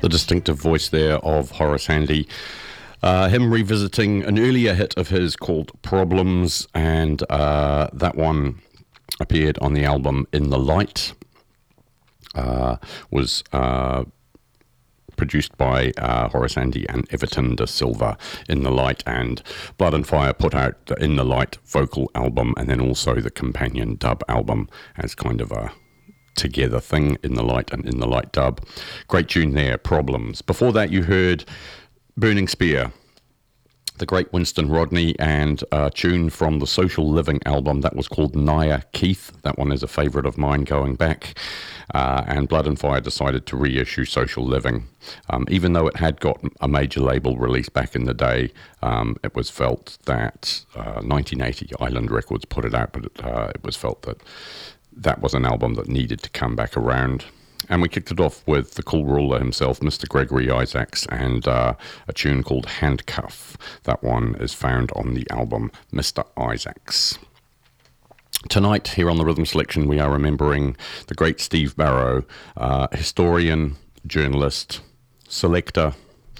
The distinctive voice there of Horace Handy. Him revisiting an earlier hit of his called Problems, and that one appeared on the album In the Light. Was produced by Horace Handy and Everton da Silva. In the Light, and Blood and Fire put out the In the Light vocal album, and then also the companion dub album as kind of a together thing, In the Light and In the Light dub. Great tune there, Problems. Before that you heard Burning Spear, the great Winston Rodney, and a tune from the Social Living album that was called Naya Keith. That one is a favourite of mine going back. And Blood and Fire decided to reissue Social Living. Even though it had got a major label release back in the day, it was felt that 1980 Island Records put it out, but it was felt that that was an album that needed to come back around. And we kicked it off with the cool ruler himself, Mr. Gregory Isaacs, and a tune called Handcuff. That one is found on the album Mr. Isaacs. Tonight, here on the Rhythm Selection, we are remembering the great Steve Barrow, historian, journalist, selector,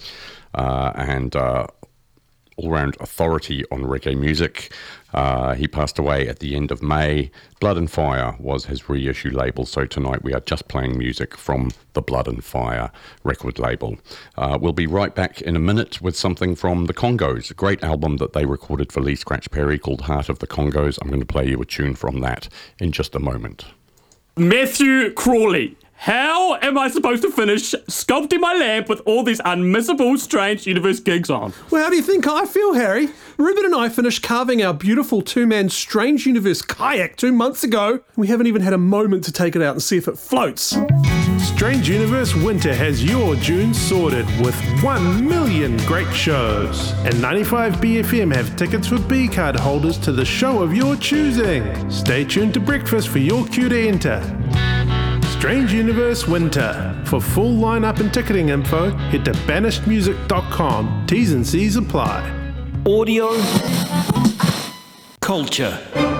and all-round authority on reggae music. He passed away at the end of May. Blood and Fire was his reissue label, so tonight we are just playing music from the Blood and Fire record label. We'll be right back in a minute with something from the Congos, a great album that they recorded for Lee Scratch Perry called Heart of the Congos. I'm going to play you a tune from that in just a moment. Matthew Crawley. How am I supposed to finish sculpting my lamp with all these unmissable Strange Universe gigs on? Well, how do you think I feel, Harry? Ruben and I finished carving our beautiful two-man Strange Universe kayak 2 months ago. We haven't even had a moment to take it out and see if it floats. Strange Universe Winter has your June sorted with 1 million great shows. And 95BFM have tickets for B-card holders to the show of your choosing. Stay tuned to breakfast for your cue to enter. Strange Universe Winter. For full lineup and ticketing info, head to banishedmusic.com. T's and C's apply. Audio Culture.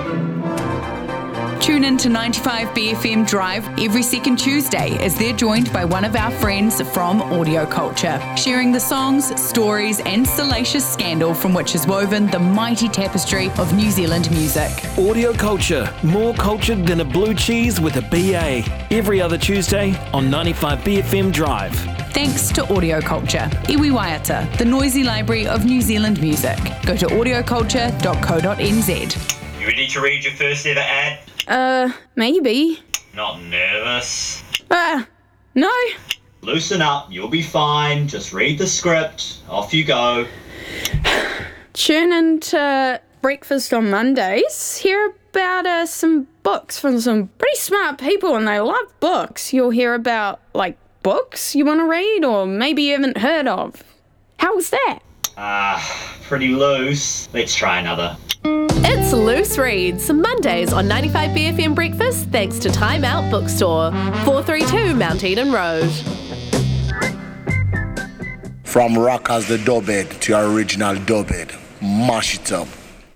Tune in to 95BFM Drive every second Tuesday as they're joined by one of our friends from Audio Culture, sharing the songs, stories and salacious scandal from which is woven the mighty tapestry of New Zealand music. Audio Culture, more cultured than a blue cheese with a BA. Every other Tuesday on 95BFM Drive. Thanks to Audio Culture, Iwi Waiata, the noisy library of New Zealand music. Go to audioculture.co.nz. You ready to read your first ever ad? Maybe. Not nervous? No. Loosen up, you'll be fine. Just read the script. Off you go. Tune into Breakfast on Mondays. Hear about some books from some pretty smart people, and they love books. You'll hear about, books you want to read or maybe you haven't heard of. How was that? Pretty loose. Let's try another. It's Loose Reads, Mondays on 95BFM Breakfast, thanks to Time Out Bookstore, 432 Mount Eden Road. From rock as the dubhead to your original dubhead, mash it up.